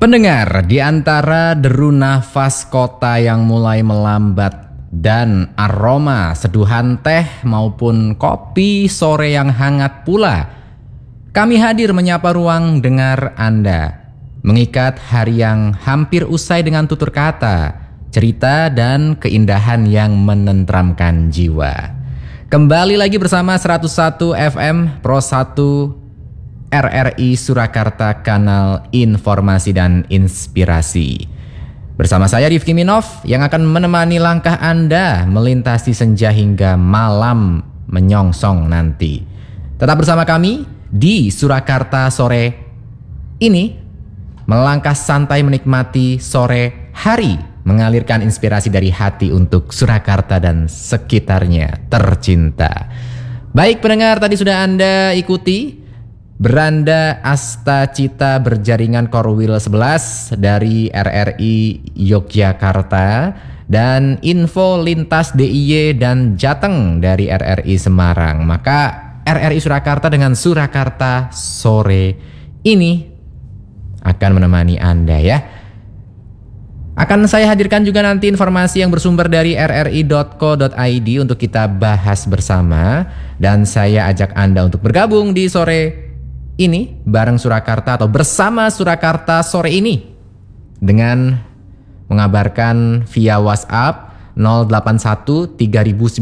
Pendengar, di antara deru nafas kota yang mulai melambat dan aroma seduhan teh maupun kopi sore yang hangat pula, kami hadir menyapa ruang dengar Anda, mengikat hari yang hampir usai dengan tutur kata, cerita dan keindahan yang menenteramkan jiwa. Kembali lagi bersama 101 FM Pro 1 RRI Surakarta, kanal informasi dan inspirasi. Bersama saya Rifki Minov yang akan menemani langkah Anda melintasi senja hingga malam menyongsong nanti. Tetap bersama kami di Surakarta sore ini, melangkah santai menikmati sore hari, mengalirkan inspirasi dari hati untuk Surakarta dan sekitarnya tercinta. Baik pendengar, tadi sudah Anda ikuti Beranda Asta Cita Berjaringan Korwil 11 dari RRI Yogyakarta dan info lintas DIY dan Jateng dari RRI Semarang. Maka RRI Surakarta dengan Surakarta sore ini akan menemani Anda ya. Akan saya hadirkan juga nanti informasi yang bersumber dari rri.co.id untuk kita bahas bersama. Dan saya ajak Anda untuk bergabung di sore ini bareng Surakarta atau bersama Surakarta sore ini dengan mengabarkan via WhatsApp 081 3900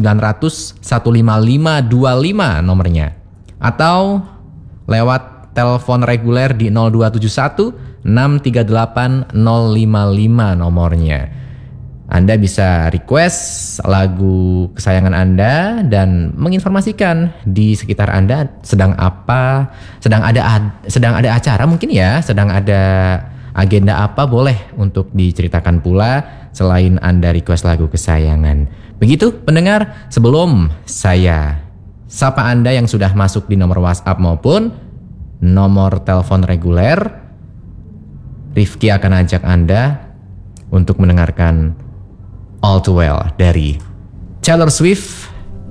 15525 nomornya, atau lewat telepon reguler di 0271 638 055 nomornya. Anda bisa request lagu kesayangan Anda dan menginformasikan di sekitar Anda sedang apa, sedang ada acara mungkin ya, sedang ada agenda apa, boleh untuk diceritakan pula selain Anda request lagu kesayangan. Begitu pendengar, sebelum saya sapa Anda yang sudah masuk di nomor WhatsApp maupun nomor telepon reguler, Rifki akan ajak Anda untuk mendengarkan All Too Well dari Taylor Swift.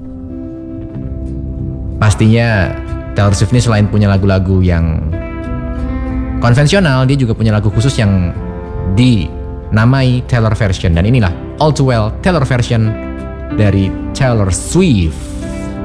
Pastinya Taylor Swift ini selain punya lagu-lagu yang konvensional, dia juga punya lagu khusus yang dinamai Taylor Version. Dan inilah All Too Well Taylor Version dari Taylor Swift.